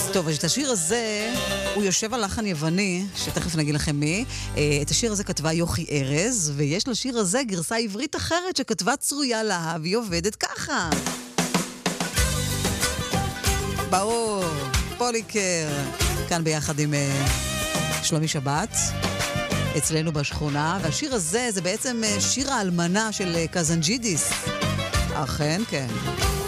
טוב, אז את השיר הזה, הוא יושב על לחן יווני, שתכף נגיד לכם מי. את השיר הזה כתבה יוכי ארז, ויש לשיר הזה גרסה עברית אחרת שכתבה צרויה להב, היא עובדת ככה. ברור, פוליקר, כאן ביחד עם שלומי שבת, אצלנו בשכונה, והשיר הזה זה בעצם שיר האלמנה של קזנג'ידיס. אכן, כן.